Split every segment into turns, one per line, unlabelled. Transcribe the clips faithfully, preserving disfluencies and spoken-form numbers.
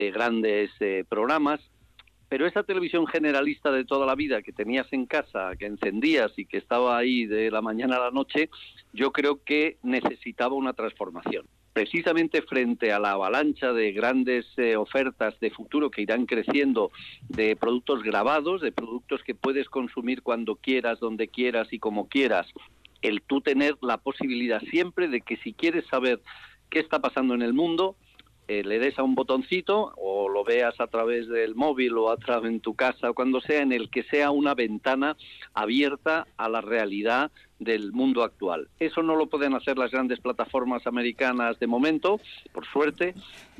eh, grandes eh, programas. Pero esa televisión generalista de toda la vida que tenías en casa, que encendías y que estaba ahí de la mañana a la noche, yo creo que necesitaba una transformación. Precisamente frente a la avalancha de grandes eh, ofertas de futuro que irán creciendo, de productos grabados, de productos que puedes consumir cuando quieras, donde quieras y como quieras, el tú tener la posibilidad siempre de que si quieres saber qué está pasando en el mundo, Eh, le des a un botoncito o lo veas a través del móvil o a través en tu casa o cuando sea, en el que sea una ventana abierta a la realidad del mundo actual. Eso no lo pueden hacer las grandes plataformas americanas de momento, por suerte,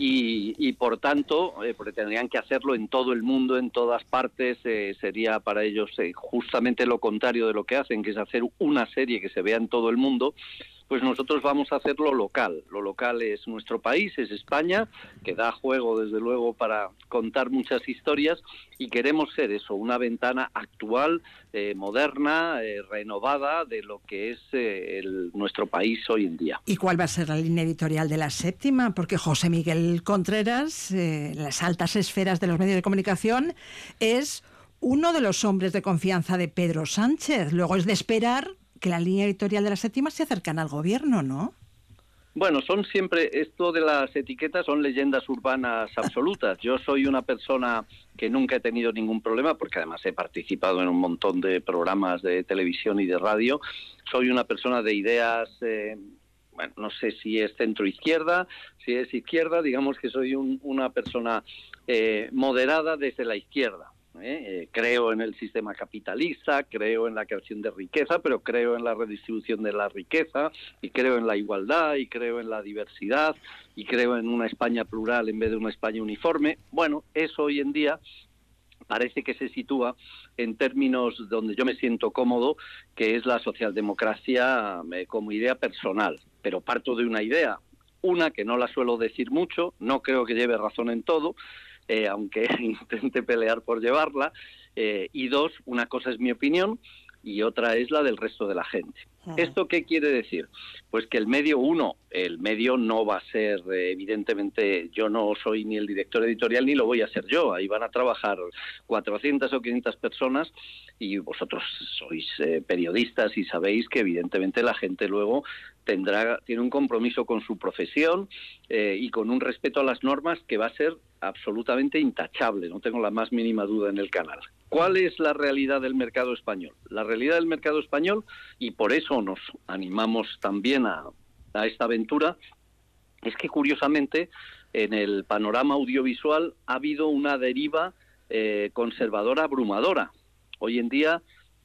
y, y por tanto, eh, porque tendrían que hacerlo en todo el mundo, en todas partes, eh, sería para ellos eh, justamente lo contrario de lo que hacen, que es hacer una serie que se vea en todo el mundo. Pues nosotros vamos a hacer lo local. Lo local es nuestro país, es España, que da juego desde luego para contar muchas historias, y queremos ser eso, una ventana actual, eh, moderna, eh, renovada de lo que es eh, el, nuestro país hoy en día.
¿Y cuál va a ser la línea editorial de La Séptima? Porque José Miguel Contreras, eh, en las altas esferas de los medios de comunicación, es uno de los hombres de confianza de Pedro Sánchez. Luego es de esperar que la línea editorial de La Séptima se acercan al gobierno, ¿no?
Bueno, son siempre, esto de las etiquetas son leyendas urbanas absolutas. Yo soy una persona que nunca he tenido ningún problema, porque además he participado en un montón de programas de televisión y de radio. Soy una persona de ideas, eh, bueno, no sé si es centro-izquierda, si es izquierda, digamos que soy un, una persona eh, moderada desde la izquierda. ¿Eh? Eh, creo en el sistema capitalista, creo en la creación de riqueza, pero creo en la redistribución de la riqueza, y creo en la igualdad, y creo en la diversidad, y creo en una España plural en vez de una España uniforme. Bueno, eso hoy en día parece que se sitúa en términos donde yo me siento cómodo, que es la socialdemocracia eh, como idea personal, pero parto de una idea, una que no la suelo decir mucho, no creo que lleve razón en todo, Eh, aunque intente pelear por llevarla, eh, y dos, una cosa es mi opinión y otra es la del resto de la gente. Uh-huh. ¿Esto qué quiere decir? Pues que el medio, uno, el medio no va a ser, eh, evidentemente, yo no soy ni el director editorial ni lo voy a ser yo, ahí van a trabajar cuatrocientas o quinientas personas, y vosotros sois eh, periodistas y sabéis que evidentemente la gente luego tendrá, tiene un compromiso con su profesión eh, y con un respeto a las normas que va a ser absolutamente intachable, no tengo la más mínima duda en el canal. ¿Cuál es la realidad del mercado español? La realidad del mercado español, y por eso nos animamos también a, a esta aventura, es que curiosamente en el panorama audiovisual ha habido una deriva eh, conservadora abrumadora. Hoy en día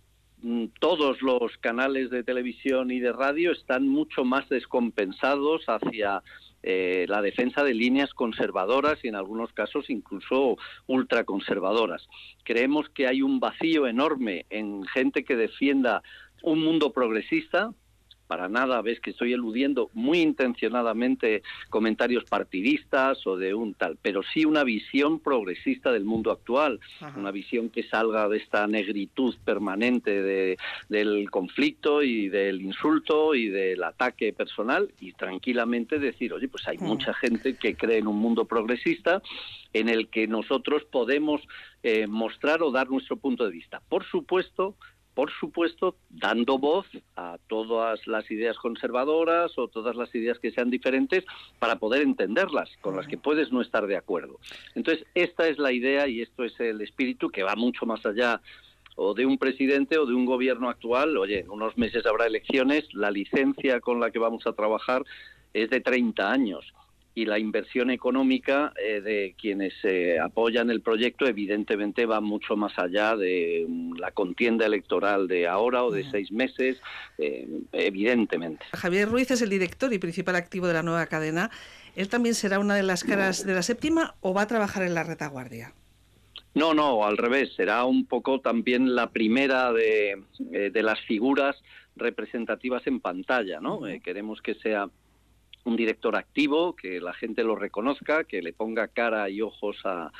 todos los canales de televisión y de radio están mucho más descompensados hacia eh, la defensa de líneas conservadoras y en algunos casos incluso ultraconservadoras. Creemos que hay un vacío enorme en gente que defienda un mundo progresista. Para nada, ves que estoy eludiendo muy intencionadamente comentarios partidistas o de un tal, pero sí una visión progresista del mundo actual, Ajá. una visión que salga de esta negritud permanente de, del conflicto y del insulto y del ataque personal, y tranquilamente decir, oye, pues hay Ajá. mucha gente que cree en un mundo progresista en el que nosotros podemos eh, mostrar o dar nuestro punto de vista. Por supuesto, Por supuesto, dando voz a todas las ideas conservadoras o todas las ideas que sean diferentes para poder entenderlas, con las que puedes no estar de acuerdo. Entonces, esta es la idea y esto es el espíritu que va mucho más allá o de un presidente o de un gobierno actual. Oye, en unos meses habrá elecciones, la licencia con la que vamos a trabajar es de treinta años. Y la inversión económica eh, de quienes eh, apoyan el proyecto evidentemente va mucho más allá de um, la contienda electoral de ahora o de uh-huh. seis meses, eh, evidentemente.
Javier Ruiz es el director y principal activo de la nueva cadena. ¿Él también será una de las caras de La Séptima o va a trabajar en la retaguardia?
No, no, al revés. Será un poco también la primera de, eh, de las figuras representativas en pantalla, ¿no? Uh-huh. Eh, queremos que sea un director activo, que la gente lo reconozca, que le ponga cara y ojos a,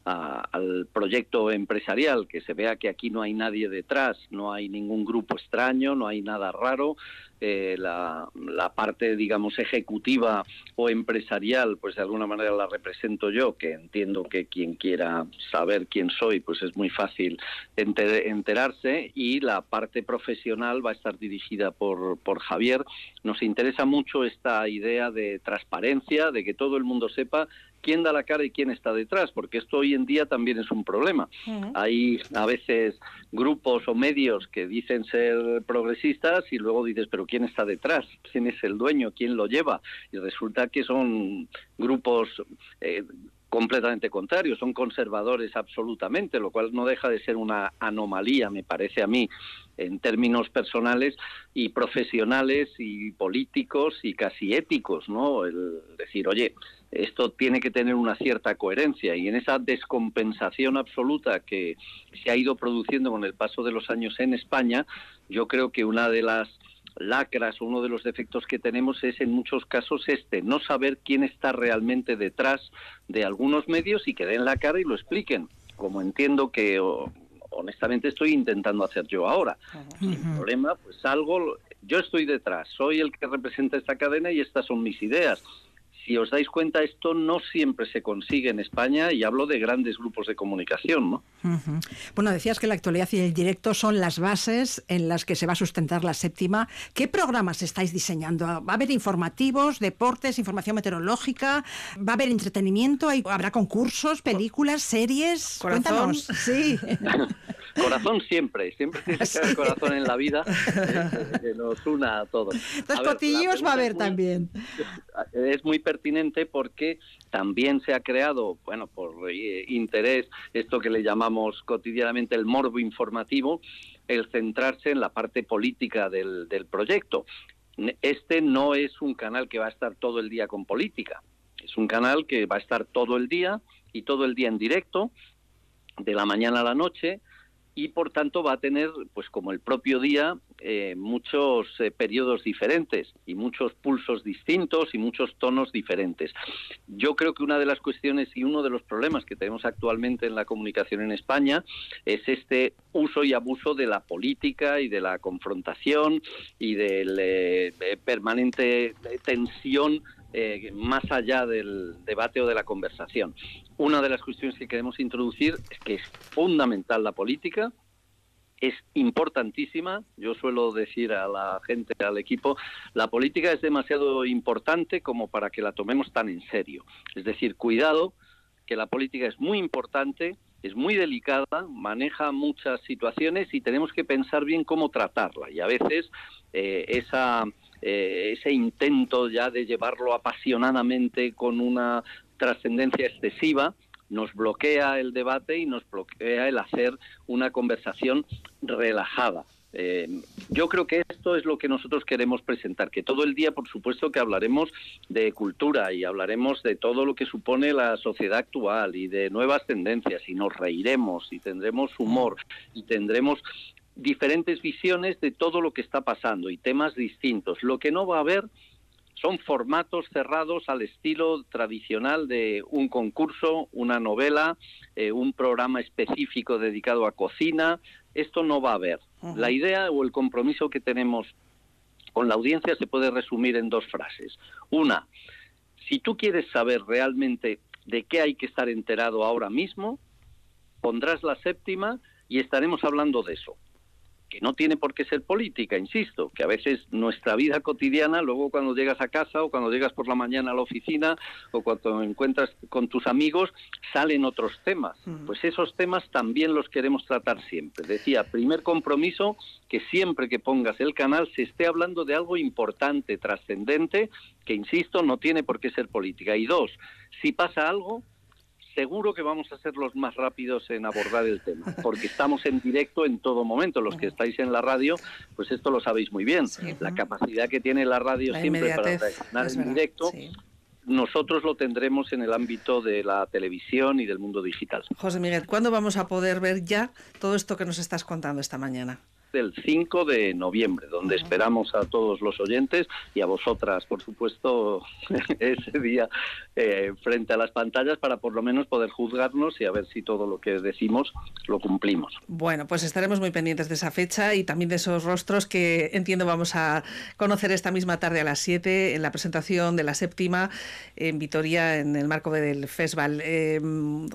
a, al proyecto empresarial, que se vea que aquí no hay nadie detrás, no hay ningún grupo extraño, no hay nada raro. Eh, la, la parte, digamos, ejecutiva o empresarial, pues de alguna manera la represento yo, que entiendo que quien quiera saber quién soy, pues es muy fácil enter, enterarse, y la parte profesional va a estar dirigida por, por Javier. Nos interesa mucho esta idea de transparencia, de que todo el mundo sepa quién da la cara y quién está detrás, porque esto hoy en día también es un problema. Uh-huh. Hay a veces grupos o medios que dicen ser progresistas y luego dices, pero ¿quién está detrás? ¿Quién es el dueño? ¿Quién lo lleva? Y resulta que son grupos eh, completamente contrarios, son conservadores absolutamente, lo cual no deja de ser una anomalía, me parece a mí, en términos personales y profesionales y políticos y casi éticos, ¿no? El decir, oye, esto tiene que tener una cierta coherencia, y en esa descompensación absoluta que se ha ido produciendo con el paso de los años en España, yo creo que una de las lacras o uno de los defectos que tenemos es en muchos casos este, no saber quién está realmente detrás de algunos medios y que den la cara y lo expliquen, como entiendo que o, honestamente estoy intentando hacer yo ahora. Uh-huh. Sin problema, pues algo, yo estoy detrás, soy el que representa esta cadena y estas son mis ideas. Si os dais cuenta, esto no siempre se consigue en España, y hablo de grandes grupos de comunicación, ¿no?
Uh-huh. Bueno, decías que la actualidad y el directo son las bases en las que se va a sustentar la séptima. ¿Qué programas estáis diseñando? ¿Va a haber informativos, deportes, información meteorológica? ¿Va a haber entretenimiento? ¿Habrá concursos, películas, series?
¿Corazón?
Cuéntanos. Sí.
Corazón siempre, siempre tiene que haber corazón en la vida, que, que nos una a todos.
Los cotillos va a haber muy, también.
Es muy pertinente porque también se ha creado, bueno, por eh, interés, esto que le llamamos cotidianamente el morbo informativo, el centrarse en la parte política del, del proyecto. Este no es un canal que va a estar todo el día con política, es un canal que va a estar todo el día y todo el día en directo, de la mañana a la noche, y por tanto va a tener, pues como el propio día, eh, muchos eh, periodos diferentes y muchos pulsos distintos y muchos tonos diferentes. Yo creo que una de las cuestiones y uno de los problemas que tenemos actualmente en la comunicación en España es este uso y abuso de la política y de la confrontación y de la eh, permanente tensión Eh, más allá del debate o de la conversación. Una de las cuestiones que queremos introducir es que es fundamental la política, es importantísima. Yo suelo decir a la gente, al equipo, la política es demasiado importante como para que la tomemos tan en serio. Es decir, cuidado, que la política es muy importante, es muy delicada, maneja muchas situaciones y tenemos que pensar bien cómo tratarla. Y a veces eh, esa... Eh, ese intento ya de llevarlo apasionadamente con una trascendencia excesiva nos bloquea el debate y nos bloquea el hacer una conversación relajada. Eh, yo creo que esto es lo que nosotros queremos presentar, que todo el día, por supuesto, que hablaremos de cultura y hablaremos de todo lo que supone la sociedad actual y de nuevas tendencias, y nos reiremos y tendremos humor y tendremos diferentes visiones de todo lo que está pasando y temas distintos. Lo que no va a haber son formatos cerrados al estilo tradicional de un concurso, una novela, eh, un programa específico dedicado a cocina. Esto no va a haber. Uh-huh. La idea o el compromiso que tenemos con la audiencia se puede resumir en dos frases. Una, si tú quieres saber realmente de qué hay que estar enterado ahora mismo, pondrás la séptima y estaremos hablando de eso. Que no tiene por qué ser política, insisto, que a veces nuestra vida cotidiana, luego cuando llegas a casa o cuando llegas por la mañana a la oficina o cuando encuentras con tus amigos, salen otros temas. Mm. Pues esos temas también los queremos tratar siempre. Decía, primer compromiso, que siempre que pongas el canal se esté hablando de algo importante, trascendente, que insisto, no tiene por qué ser política. Y dos, si pasa algo, seguro que vamos a ser los más rápidos en abordar el tema, porque estamos en directo en todo momento. Los que estáis en la radio, pues esto lo sabéis muy bien. Sí, la capacidad que tiene la radio la siempre para reaccionar en directo, sí. Nosotros lo tendremos en el ámbito de la televisión y del mundo digital.
José Miguel, ¿cuándo vamos a poder ver ya todo esto que nos estás contando esta mañana?
del cinco de noviembre, donde esperamos a todos los oyentes y a vosotras, por supuesto, ese día eh, frente a las pantallas para por lo menos poder juzgarnos y a ver si todo lo que decimos lo cumplimos.
Bueno, pues estaremos muy pendientes de esa fecha y también de esos rostros que entiendo vamos a conocer esta misma tarde a las siete en la presentación de la séptima en Vitoria en el marco del festival. Eh,